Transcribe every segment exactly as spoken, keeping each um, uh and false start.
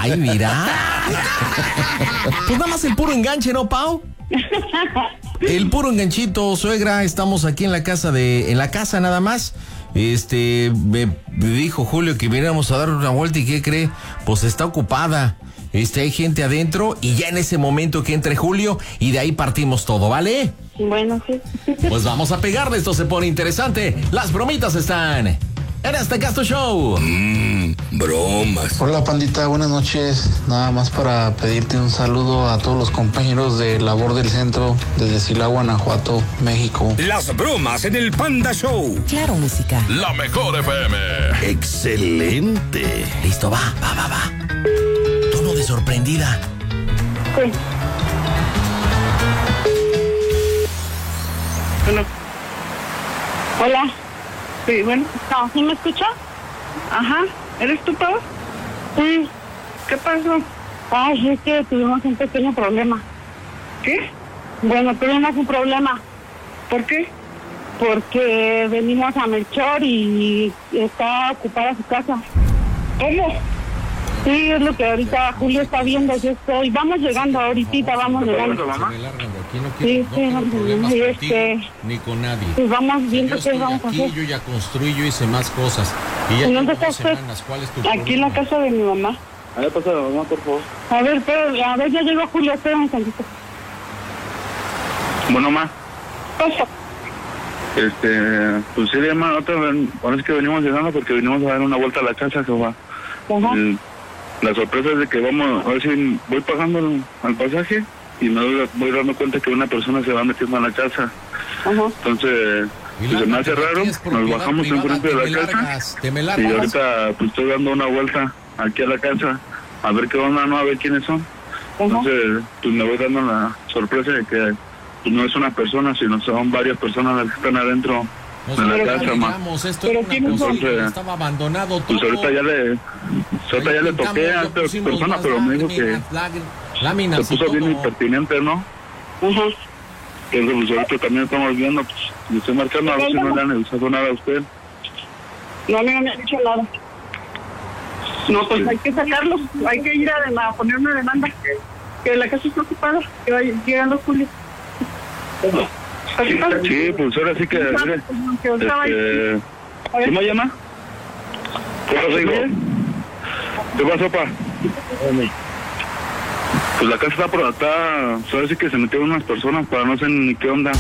Ay, mira. Pues nada más el puro enganche, ¿no, Pau? El puro enganchito, suegra. Estamos aquí en la casa de, en la casa nada más. Este, me dijo Julio que viniéramos a dar una vuelta y ¿qué cree? Pues está ocupada. Este, hay gente adentro y ya en ese momento que entre Julio y de ahí partimos todo, ¿vale? Bueno, sí. Pues vamos a pegarle, esto se pone interesante. Las bromitas están en este Casto Show. Mmm, bromas. Hola, pandita, buenas noches. Nada más para pedirte un saludo a todos los compañeros de labor del centro desde Silao, Guanajuato, México. Las bromas en el Panda Show. Claro, música. La mejor F M. Excelente. Listo, va, va, va, va. Tono de sorprendida. Sí. Hola. Hola. Sí, bueno. No, ¿sí me escucha? Ajá. ¿Eres tú, Pau? Sí. ¿Qué pasó? Ay, es que tuvimos un pequeño problema. ¿Qué? Bueno, tuvimos un problema ¿Por qué? porque venimos a Melchor y está ocupada su casa. ¿Cómo? Sí, es lo que ahorita Julio está viendo. Yo estoy, vamos llegando ahorita, vamos llegando. mamá? Aquí no Sí, sí, quiero problemas sí, contigo este, ni con nadie. pues vamos viendo Yo qué estoy vamos a aquí, hacer. yo ya construí, yo hice más cosas. Y ya ¿Y dónde llevo está dos usted? semanas. ¿Cuál es tu Aquí en la problema? casa de mi mamá. A ver, pasa la mamá, por favor. A ver, pero, a ver, ya llegó Julio, espérame un tantito. Bueno, ma. Pasa. Este, pues sí, ma, otra vez, ahora es que venimos llegando porque venimos a dar una vuelta a la casa, que va. Ajá. El- La sorpresa es de que vamos, a ver si voy pagando el- al pasaje y me doy, voy dando cuenta que una persona se va metiendo a la casa. Ajá. Entonces, Y pues, se me lárgate, hace raro, aquí es nos propiedad bajamos privada, enfrente te de me la casa largas, te me y largas. ahorita pues estoy dando una vuelta aquí a la casa a ver qué onda, no, a ver quiénes son. Entonces, pues me voy dando la sorpresa de que pues, no es una persona, sino son varias personas las que están adentro Nos de la largamos, casa, ma. digamos, esto Pero es una ¿quiénes cosa son? que estaba abandonado todo. Pues ahorita ya le, ahorita ya le pintamos, toqué a le esta pusimos persona, más pero me dijo que láminas, lágr- láminas se y puso bien todo. impertinente, ¿no? Ajá. Entonces, pues ahorita también estamos viendo, pues, le estoy marcando a ver si no le han avisado nada a usted. No, a mí no me ha dicho nada. No, pues hay que sacarlo, hay que ir a, a poner una demanda. Que la casa está ocupada, que vaya llegando Julio. Así pasa. Sí, pues ahora sí que, mire, Que ahorita vaya. este, A ver. ¿cómo se llama? ¿Qué pasó, hijo? ¿Qué pasó, pa? Pues la casa está por acá, pues ahora sí que se metieron unas personas para no sé ni qué onda.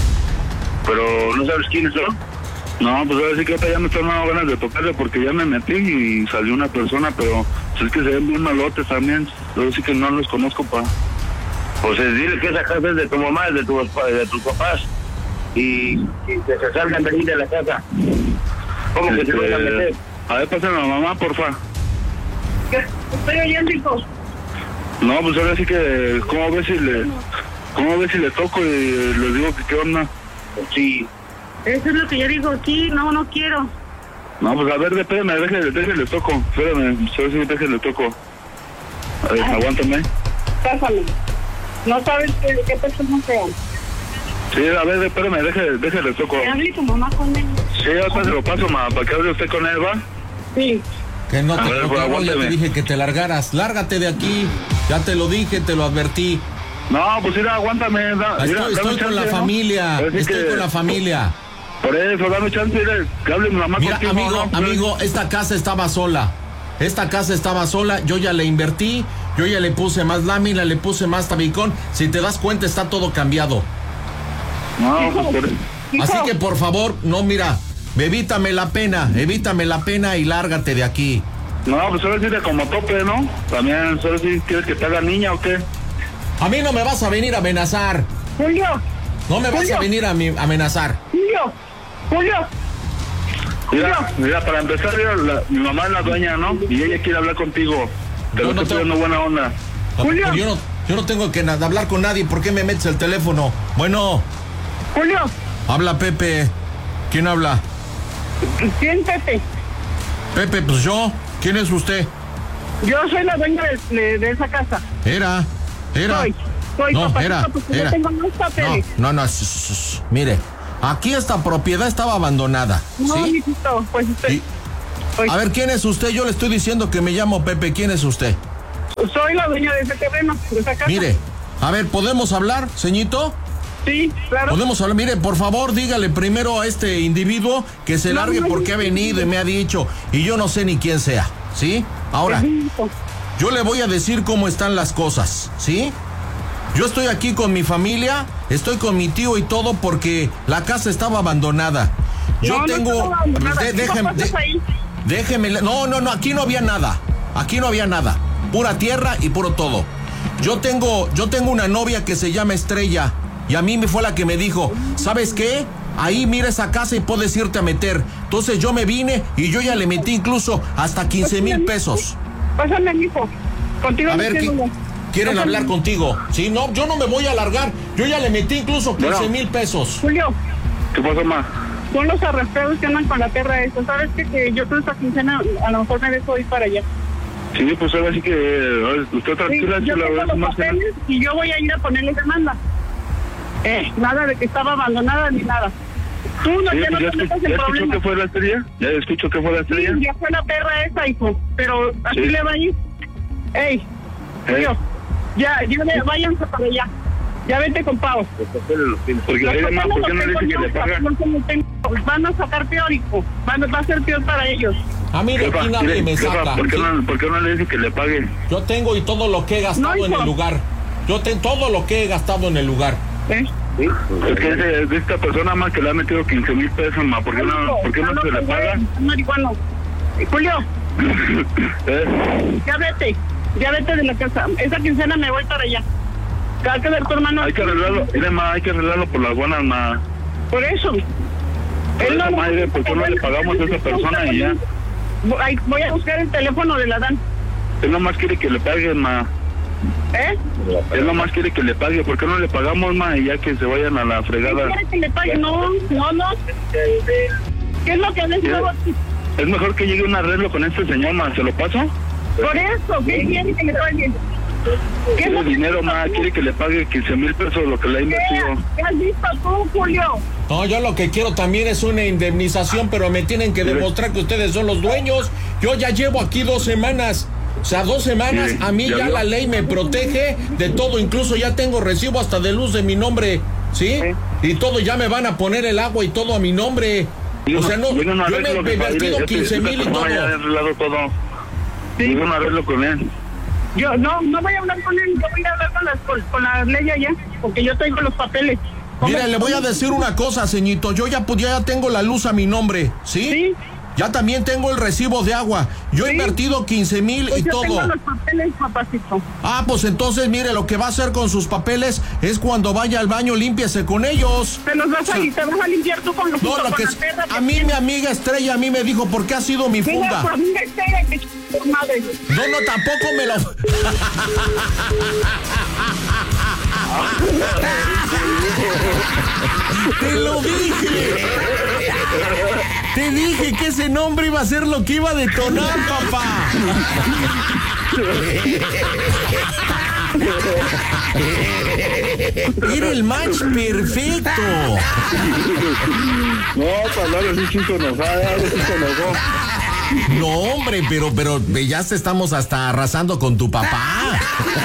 Pero, ¿no sabes quiénes son? No, pues ahora sí que ahorita ya me están dando ganas de tocarle porque ya me metí y salió una persona, pero pues es que se ven bien malotes también. Ahora sí que no los conozco, pa. Pues es dile que esa casa es de tu mamá, de, tu, de tus papás. Y, y que se salgan de ahí de la casa. ¿Cómo que se Este, van a meter? A ver, pásame a la mamá, porfa. ¿Qué? Estoy oyendo, hijo. No, pues ahora sí que, ¿cómo ves si le, cómo ves si le toco y les digo que qué onda? Sí. Eso es lo que yo digo, sí, no, no quiero. No, pues a ver, espérame, déjale, déjale toco. Espérame, a ver si déjale toco. A ver, aguántame. Pásame. No sabes qué, qué persona sean. Sí, a ver, espérame, déjale, déjale toco. Que hable tu mamá con él. Sí, ahorita se lo paso, ma, para que hable usted con él, ¿va? Sí. Que no te A ver, toqué, pues, ya te aguánteme. dije que te largaras. Lárgate de aquí. Ya te lo dije, te lo advertí. No, pues mira, aguántame. Da, mira, Estoy, dame estoy con chance, la ¿no? familia. Así Estoy que, con la familia. Por eso, dame chance, mire, que hable mi mamá Mira, contigo, amigo, ¿no? amigo, esta casa estaba sola. Esta casa estaba sola, yo ya le invertí, yo ya le puse más lámina, le puse más tabicón. Si te das cuenta, está todo cambiado. No, pues por eso. Así que por favor, no, mira, evítame la pena, evítame la pena y lárgate de aquí. No, pues ahora sí de como tope, ¿no? También, ¿ahora sí quieres que te haga niña o qué? A mí no me vas a venir a amenazar. Julio. No me vas Julio. a venir a mi- a amenazar. Julio. Julio. Mira, mira, para empezar, mira, la- mi mamá es la dueña, ¿no? Y ella quiere hablar contigo. Te Yo lo no estoy tengo- pidiendo buena onda. Julio. Yo no, yo no tengo que na- hablar con nadie. ¿Por qué me metes el teléfono? Bueno, Julio. habla Pepe. ¿Quién habla? Siéntate. Pepe, pues yo. ¿Quién es usted? Yo soy la dueña de, de, de esa casa. Era, era. Soy. Soy No, papacito, era, porque yo era. tengo más No, papeles. no, no, s- s- s- mire, aquí esta propiedad estaba abandonada, No, ¿sí? mijito, pues usted. Y- Oye, a ver, ¿quién es usted? Yo le estoy diciendo que me llamo Pepe, ¿quién es usted? Soy la dueña de ese terreno, de esa casa. Mire, a ver, ¿podemos hablar, señito? Sí, claro. Podemos hablar. Mire, por favor, dígale primero a este individuo que se largue porque ha venido y me ha dicho, y yo no sé ni quién sea, ¿sí? Ahora, yo le voy a decir cómo están las cosas, ¿sí? Yo estoy aquí con mi familia, estoy con mi tío y todo porque la casa estaba abandonada. Yo no, tengo... No de, déjeme, de, déjeme... No, no, no, aquí no había nada. Aquí no había nada. Pura tierra y puro todo. Yo tengo, yo tengo una novia que se llama Estrella y a mí me fue la que me dijo, ¿sabes qué? Ahí mira esa casa y puedes irte a meter. Entonces yo me vine y yo ya le metí incluso hasta quince mil pesos. Pásame, mijo. Contigo. A ver, ¿qué, ¿quieren Pásame. hablar contigo? Sí, no, yo no me voy a alargar. Yo ya le metí incluso quince mil pesos. Julio. ¿Qué pasa, ma? Son los arrastreros que andan con la tierra esa. ¿Sabes qué? Que yo creo que esta quincena a lo mejor me dejo ir para allá. Sí, pues ahora sí que usted tranquila. Sí, yo tengo los más papeles que... y yo voy a ir a ponerle demanda. Eh, nada de que estaba abandonada ni nada. Tú no, sí, ya no ya te metas en ¿Ya problemas. escuchó que fue la estrella? ¿Ya escuchó que fue la estrella? Sí, ya fue la perra esa, hijo. Pero así sí. le va a ir. Ey, ¿Eh? Dios, ya, ya le, váyanse para allá. Ya vete con Pau. Porque ahí, ma, ¿por qué no le dice que le paga? Van a sacar peor, hijo. Van, va a ser peor para ellos. A mí de aquí nadie me saca. ¿Por qué, no, ¿Por qué no le dice que le pague? Yo tengo y todo lo que he gastado no, en el lugar. Yo tengo todo lo que he gastado en el lugar. ¿Eh? ¿Sí? Es que es de esta persona más que le ha metido quince mil pesos, ma. ¿Por qué no, no, ¿por qué no, no se le paga? Marihuano. Julio. ¿Eh? Ya vete. Ya vete de la casa. Esa quincena me voy para allá. Hay que ver tu hermano. Hay que arreglarlo. Mire, ma, hay que arreglarlo por las buenas, ma. Por eso. Por eso, no, madre, ¿por qué no le pagamos a esa persona y ya? Voy a buscar el teléfono de la Dan. Él nomás quiere que le paguen, ma. ¿Eh? Él nomás quiere que le pague. ¿Por qué no le pagamos, ma? Y ya que se vayan a la fregada. ¿Quiere que le pague? No, no, no. ¿Qué es lo que les hago? Es mejor que llegue un arreglo con este señor, ma. ¿Se lo paso? Por eso, ¿qué quiere que le pague? ¿Qué es el dinero, ma? Quiere que le pague quince mil pesos lo que le ha invertido. ¿Qué has visto tú, Julio? No, yo lo que quiero también es una indemnización, pero me tienen que demostrar que ustedes son los dueños. Yo ya llevo aquí dos semanas. O sea, dos semanas, sí, a mí ya, ya la ley me protege de todo, incluso ya tengo recibo hasta de luz de mi nombre, ¿sí? sí. Y todo, ya me van a poner el agua y todo a mi nombre. Yo o sea, no, yo, no yo me he invertido quince mil y todo. Ya he arreglado todo. Sí. Yo no arreglo con él. Yo no, no voy a hablar con él, yo voy a hablar con, las, con, con la ley allá, porque yo tengo los papeles. Mire, le voy a decir una cosa, señorito, yo ya, ya tengo la luz a mi nombre, ¿sí? Sí. Ya también tengo el recibo de agua. Yo he ¿Sí? invertido quince mil pues y yo todo. Tengo los papeles, papacito. Ah, pues entonces, mire, lo que va a hacer con sus papeles es cuando vaya al baño, límpiese con ellos. Te los vas a, sí. te vas a limpiar tú con los No, lo que es, a mí mi amiga Estrella a mí me dijo, ¿por qué ha sido mi funda? Mira, por mi Estrella, que por madre. No, no, tampoco me lo... Te lo dije. Te dije que ese nombre iba a ser lo que iba a detonar, papá. Era el match perfecto. No, palabras, sí, chico enojada, sí se enojó. No, hombre, pero, pero ya estamos hasta arrasando con tu papá.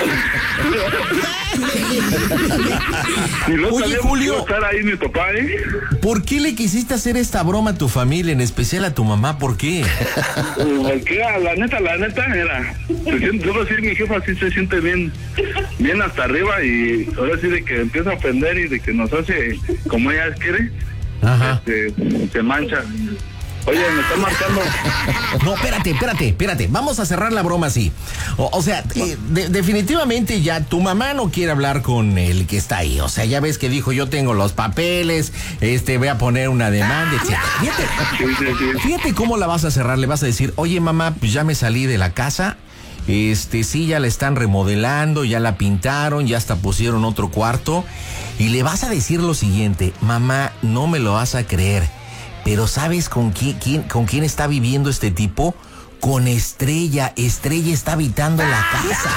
Oye, Julio, estar ahí mi papá, ¿eh? ¿Por qué le quisiste hacer esta broma a tu familia, en especial a tu mamá? ¿Por qué? Porque la neta, la neta, era. Se siente, debo decir, mi jefa sí se siente bien, bien hasta arriba y ahora sí de que empieza a ofender y de que nos hace como ella quiere. Ajá. Este, se mancha. Oye, me está marcando. No, espérate, espérate, espérate. Vamos a cerrar la broma así. O, o sea, eh, de, definitivamente ya tu mamá no quiere hablar con el que está ahí. O sea, ya ves que dijo, yo tengo los papeles, este, voy a poner una demanda, etcétera. Fíjate, sí, sí, sí. fíjate cómo la vas a cerrar. Le vas a decir, oye, mamá, pues ya me salí de la casa. Este, sí, ya la están remodelando, ya la pintaron, ya hasta pusieron otro cuarto. Y le vas a decir lo siguiente, mamá, no me lo vas a creer. Pero ¿sabes con quién, quién, con quién está viviendo este tipo? con Estrella. Estrella está habitando la casa.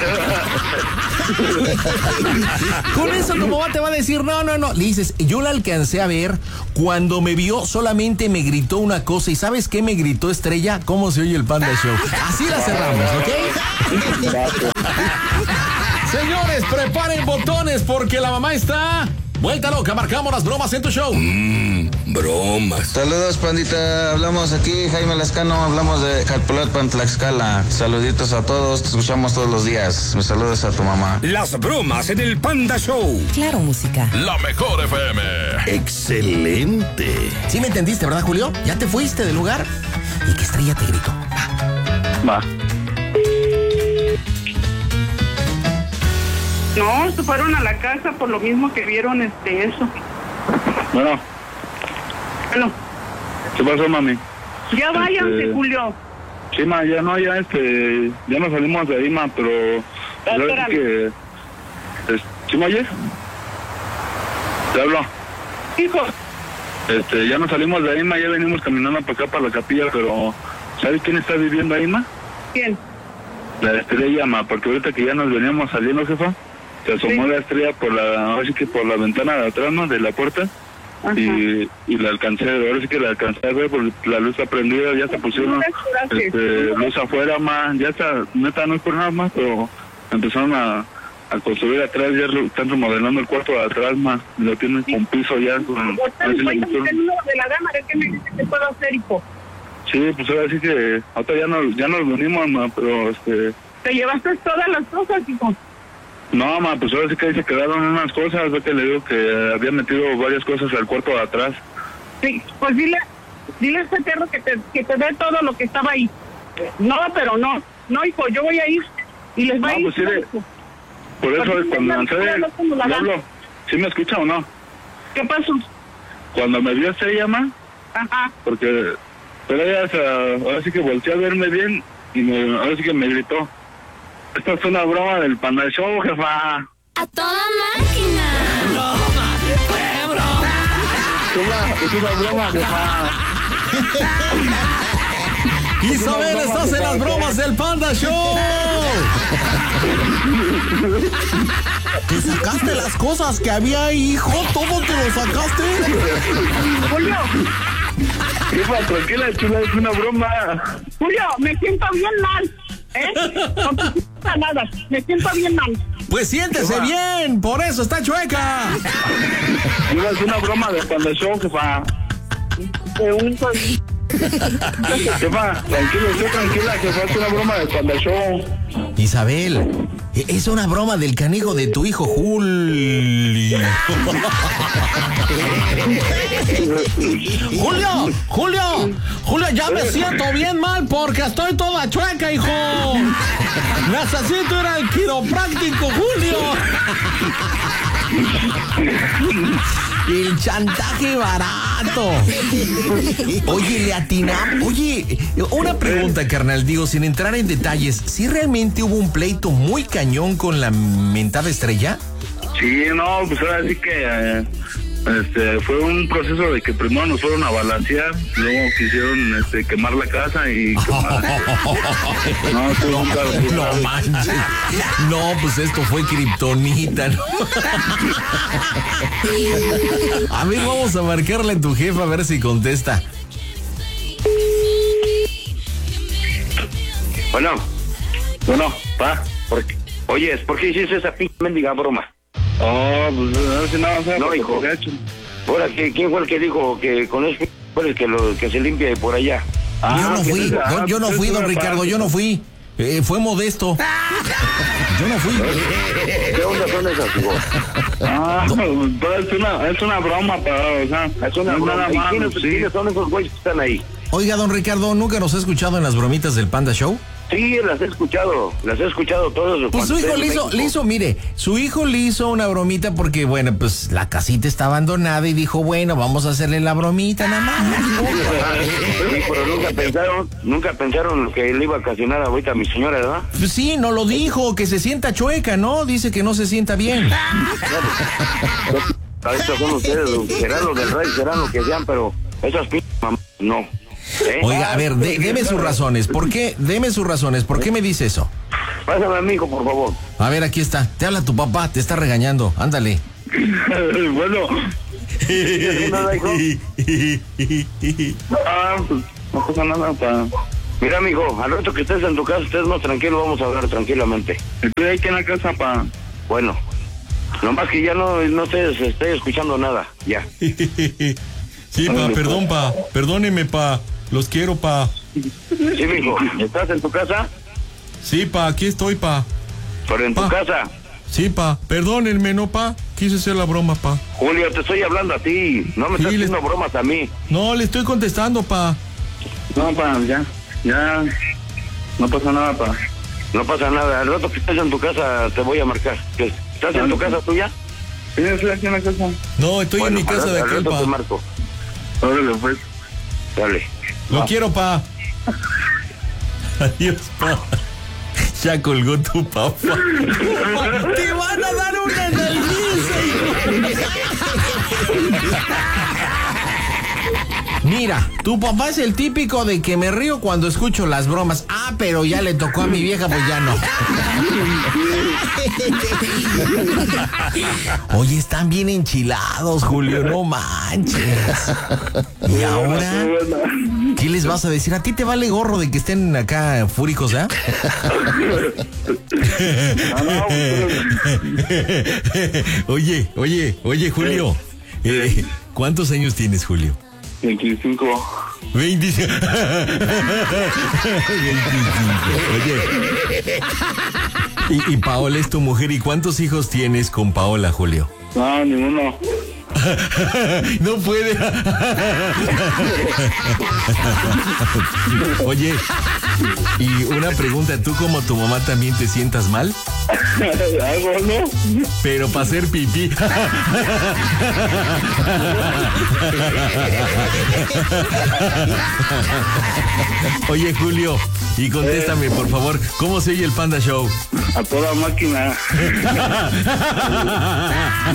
Con eso tu mamá te va a decir, no, no, no. Le dices, yo la alcancé a ver. Cuando me vio, solamente me gritó una cosa. ¿Y sabes qué me gritó Estrella? ¿Cómo se oye el Panda Show? Así la cerramos, ¿ok? Señores, preparen botones porque la mamá está vuelta loca. Marcamos las bromas en tu show. Mmm, bromas. Saludos, pandita. Hablamos aquí, Jaime Lascano. Hablamos de Calpulalpan, Tlaxcala. Saluditos a todos. Te escuchamos todos los días. Me saludas a tu mamá. Las bromas en el Panda Show. Claro, música. La mejor F M. Excelente. Sí me entendiste, ¿verdad, Julio? ¿Ya te fuiste del lugar? Y que Estrella te gritó. Va. No, se fueron a la casa por lo mismo que vieron este eso. Bueno, Bueno, ¿qué pasó, mami? ya váyanse, Este- Julio. Sí, ma, ya no, ya este, ya nos salimos de ahí, ma, pero... ¿sabes espérame. que, es- ¿Sí me oyes? Te hablo. Hijo, Este, ya nos salimos de ahí, ma, ya venimos caminando para acá, para la capilla, pero... ¿sabes quién está viviendo ahí, ma? ¿quién? La Estrella, ma, porque ahorita que ya nos veníamos saliendo, jefa, se asomó Sí. la Estrella por la, ahora sí que por la ventana de atrás, ¿no? De la puerta. Ajá. Y, y la alcancé, ahora sí que la alcancé a ver porque la luz está prendida, ya se pusieron Gracias. este, luz afuera, más, ya está, neta no es por nada más, pero empezaron a, a construir atrás, ya re- están remodelando el cuarto de atrás, más, lo tienen con piso ya, con, Ahorita así les le voy a pusieron. hacer uno de la gama, a ver qué me dice que puedo hacer, hijo. Sí, pues ahora sí que, ahorita ya no, ya nos venimos, ma, pero este, Te llevaste todas las cosas, hijo. no, ma, pues ahora sí que ahí se quedaron unas cosas, ve que le digo que había metido varias cosas al cuarto de atrás. Sí, pues dile, dile a este perro que te, que te dé todo lo que estaba ahí. No, pero no, no, hijo, yo voy a ir y les voy No, a ir. pues sí, de- hijo. Por eso Porque cuando no, entré, no, no, no, no, ¿le no. hablo? ¿Sí me escucha o no? ¿Qué pasó? Cuando me vio Estrella, ma, Ajá. porque, pero ella, o sea, ahora sí que volteó a verme bien y me, ahora sí que me gritó, esta es una broma del Panda Show, jefa. A toda máquina. Es una, es una broma, jefa. Isabel, estás en las bromas del Panda Show. ¿Te sacaste las cosas que había ahí, hijo? ¿Todo te lo sacaste? Julio, Jefa, tranquila, chula, es una broma. Julio, me siento bien mal. ¿Eh? No te pasa nada, me siento bien mal. Pues siéntese bien, por eso está chueca. Chula, es una broma del Panda Show, jefa. De un Jefa, tranquila, esté tranquila, jefa, es una broma del Panda Show. Isabel, e- es una broma del canijo de tu hijo Julio. Julio, Julio, Julio, ya me siento bien mal porque estoy toda chueca, hijo. Necesito ir al quiropráctico, Julio. El chantaje barato. Oye, le atinamos. Oye, una pregunta, carnal. Digo, sin entrar en detalles, ¿sí realmente hubo un pleito muy cañón con la mentada Estrella? Sí, no, pues ahora sí que eh, este, fue un proceso de que primero nos fueron a balacear, luego quisieron este, quemar la casa y quemar. No, estuvo un caso. No manches. No, pues esto fue kriptonita, ¿no? A ver, vamos a marcarle a tu jefa a ver si contesta. Bueno, Bueno, pa, ¿por qué? Oye, ¿por qué hiciste esa pinche mendiga broma? oh, pues a ver si nada, o sea, No, porque hijo. gacho. Ahora, ¿qué- ¿quién fue el que dijo que con eso fue el que, lo, que se limpia de por allá? Ah, Yo no que fui, sí, ah, yo, yo no pues fui, es don una Ricardo, parte. yo no fui. Eh, fue Modesto. Yo no fui. ¿Qué onda son esas, hijo? Ah, pues, es una, es una broma, pero, o sea, Es una no es broma. nada ¿Y más, quiénes, sí. quiénes son esos güeyes que están ahí? Oiga, don Ricardo, ¿nunca nos ha escuchado en las bromitas del Panda Show? Sí, las he escuchado, las he escuchado todos. Pues su hijo le hizo, le hizo, mire, su hijo le hizo una bromita porque, bueno, pues la casita está abandonada y dijo, bueno, vamos a hacerle la bromita nada más. Sí, pero nunca pensaron, nunca pensaron que le iba a ocasionar ahorita a mi señora, ¿verdad? Pues sí, no lo dijo, que se sienta chueca, ¿no? Dice que no se sienta bien. A estos son ustedes, serán los del rey, serán lo que sean, pero esas p*** mamás, no. ¿Eh? Oiga, a ver, de- deme sus razones. ¿Por qué? Deme sus razones. ¿Por qué me dice eso? Pásame a mi hijo, por favor. A ver, aquí está. Te habla tu papá, te está regañando. Ándale. Bueno, ¿Tienes nada, hijo? ah, pues no pasa nada, pa. Mira, mijo, al rato que estés en tu casa, estés más tranquilo, vamos a hablar tranquilamente. Estoy aquí en la casa, pa. Bueno, nomás que ya no, no estés, estés escuchando nada, ya. Sí, pa, perdón, pa. Perdóneme, pa. Los quiero, pa. Sí, mijo, ¿estás en tu casa? Sí, pa, aquí estoy, pa. Pero en tu Pa. casa. Sí, pa. Perdónenme, ¿no, pa? Quise hacer la broma, pa. Julio, te estoy hablando a ti, no me Sí, estás les- haciendo bromas a mí. No, le estoy contestando, pa. No, pa, ya, ya. No pasa nada, pa. No pasa nada, al rato que estés en tu casa te voy a marcar. ¿Qué? ¿Estás en tu casa tuya? Sí, estoy aquí en la casa. No, estoy Bueno, en mi al casa rato- de al aquel, rato te pa. marco. Órale, pues. Dale. Lo quiero, pa. Adiós, pa. Ya colgó tu papá. Te van a dar una nalguisa. Mira, tu papá es el típico de que me río cuando escucho las bromas. Ah, pero ya le tocó a mi vieja, pues ya no. Oye, están bien enchilados, Julio, no manches. ¿Y ahora? ¿Qué les vas a decir? ¿A ti te vale gorro de que estén acá fúricos, eh? Oye, oye, oye, Julio. eh, ¿Cuántos años tienes, Julio? veinticinco. veinticinco. Oye. Y, y Paola es tu mujer. ¿Y cuántos hijos tienes con Paola, Julio? No, ninguno. No puede. Oye, y una pregunta, ¿tú como tu mamá también te sientas mal? Algo, ¿no? Pero para hacer pipí. Oye, Julio, y contéstame, por favor, ¿cómo se oye el Panda Show? A toda máquina.